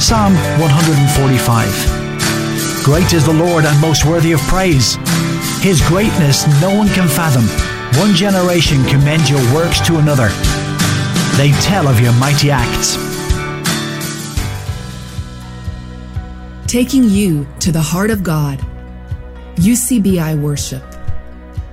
Psalm 145. Great is the Lord and most worthy of praise. His greatness no one can fathom. One generation commends your works to another. They tell of your mighty acts. Taking you to the heart of God. UCBI Worship.